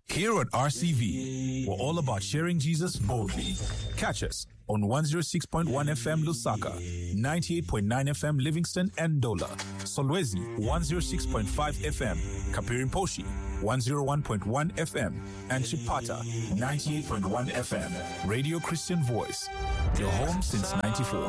Here at RCV, we're all about sharing Jesus boldly. Catch us on 106.1 FM Lusaka, 98.9 FM Livingston and Dola, Solwezi 106.5 FM, Kapirimposhi 101.1 FM, and Chipata 98.1 FM. Radio Christian Voice, your home since '94.